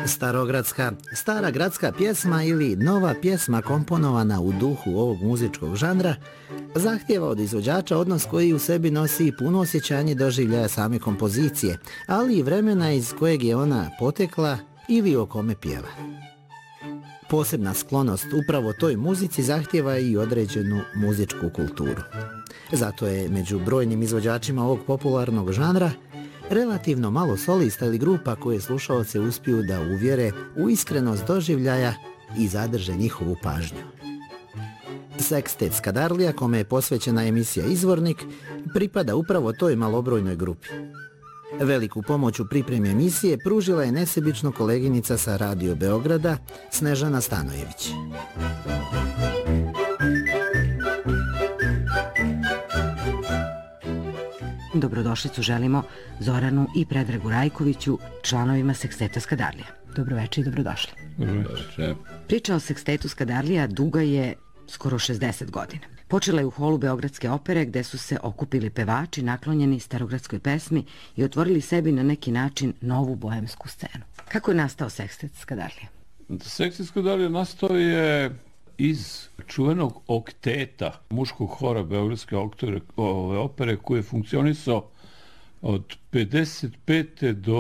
Stara gradska pjesma ili nova pjesma komponovana u duhu ovog muzičkog žanra zahtijeva od izvođača odnos koji u sebi nosi puno osjećanje doživljaja same kompozicije, ali i vremena iz kojeg je ona potekla ili o kome pjeva. Posebna sklonost upravo toj muzici zahtijeva i određenu muzičku kulturu. Zato je među brojnim izvođačima ovog popularnog žanra relativno malo solista ili grupa koje slušaoce uspiju da uvjere u iskrenost doživljaja i zadrže njihovu pažnju. Sekstet Skadarlija, kome je posvećena emisija Izvornik, pripada upravo toj malobrojnoj grupi. Veliku pomoć u pripremi emisije pružila je nesebično koleginica sa Radio Beograda, Snežana Stanojević. Dobrodošlicu želimo Zoranu i Predragu Rajkoviću, članovima Seksteta Skadarlija. Dobroveče i dobrodošli. Dobroveče. Priča o Sekstetu Skadarlija duga je skoro 60 godina. Počela je u holu Beogradske opere gde su se okupili pevači naklonjeni starogradskoj pesmi i otvorili sebi na neki način novu bohemsku scenu. Kako je nastao Sekstet Skadarlija? Sekstet Skadarlija nastao je iz čuvenog okteta muškog hora Beogradske opere koji je funkcionisao od 55. do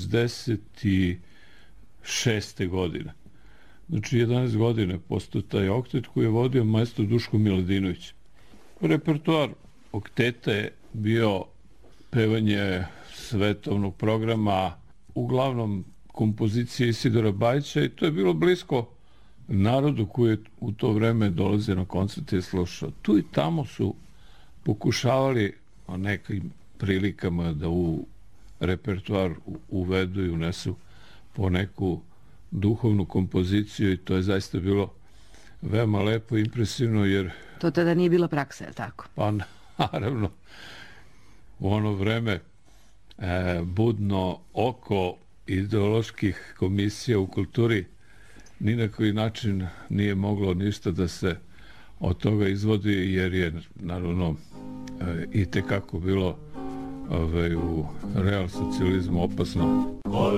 66. godine. Znači 11 godine postao taj oktet koji je vodio maestro Duško Miladinović. Repertoar okteta je bio pevanje svetovnog programa, uglavnom kompozicije Isidora Bajića, i to je bilo blisko narodu koji je u to vreme dolazio na koncerte i slušao. Tu i tamo su pokušavali o nekim prilikama da u repertoar uvedu i unesu po neku duhovnu kompoziciju, i to je zaista bilo veoma lepo i impresivno, jer... To tada nije bila praksa, je tako? Pa naravno, u ono vreme budno oko ideoloških komisija u kulturi ni na koji način nije moglo ništa da se od toga izvodi, jer je naravno i tekako bilo u real socijalizmu opasno.